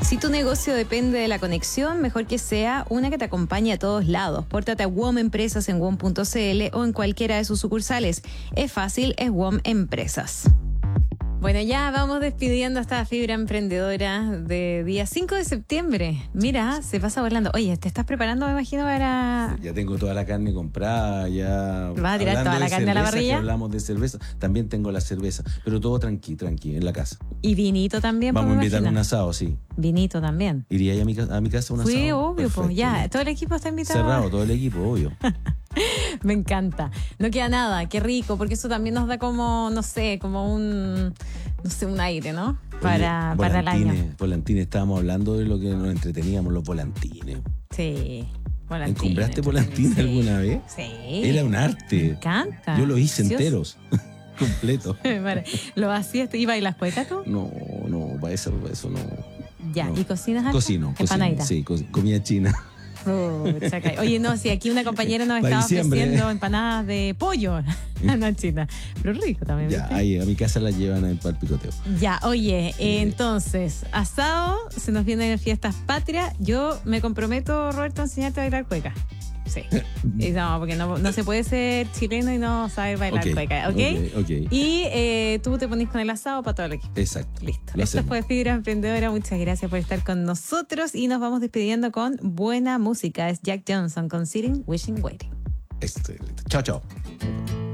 Si tu negocio depende de la conexión, mejor que sea una que te acompañe a todos lados. Pórtate a WOM Empresas en WOM.cl o en cualquiera de sus sucursales. Es fácil, es WOM Empresas. Bueno, ya vamos despidiendo esta fibra emprendedora de día 5 de septiembre. Mira, se pasa volando. Oye, ¿te estás preparando, me imagino, para...? Ya tengo toda la carne comprada, ya... ¿Vas a tirar Hablando toda la de carne a la cerveza, parrilla? que hablamos de cerveza, también tengo la cerveza, pero todo tranqui, en la casa. ¿Y vinito también? Vamos a pues, me invitar imagino. un asado, sí. Vinito también. ¿Iría a mi casa a un asado? Sí, obvio, pues Perfecto, ya. Todo el equipo está invitado. Cerrado, todo el equipo, obvio. Me encanta. No queda nada, qué rico, porque eso también nos da como, no sé, como un aire, ¿no? Para el año. Volantines, estábamos hablando de lo que nos entreteníamos, los volantines. Sí. Volantines, ¿Compraste sí. volantines alguna vez? Sí. Era un arte. Me encanta. Yo los hice Precioso. enteros, completo. Vale. ¿Lo hacías? ¿Y bailas cueca tú? No, para eso no. Ya, No. ¿y cocinas algo? Cocino. Empanadita. Sí, comida china. Pucha, caray. Oye, no, si aquí una compañera nos Pa' estaba diciembre. ofreciendo empanadas de pollo en China. Pero rico también, Ya, ¿viste? ahí a mi casa las llevan para el picoteo. Ya, oye, entonces, asado, se nos vienen fiestas patrias. Yo me comprometo, Roberto, a enseñarte a bailar cueca. Sí. No, porque no se puede ser chileno y no saber bailar cueca, ¿ok? Ok. Y tú te ponís con el asado para todo el equipo. Exacto. Listo. Lo Esto hacemos. fue Fibra Emprendedora. Muchas gracias por estar con nosotros y nos vamos despidiendo con buena música. Es Jack Johnson con Sitting, Wishing, Waiting. Excelente. Chao.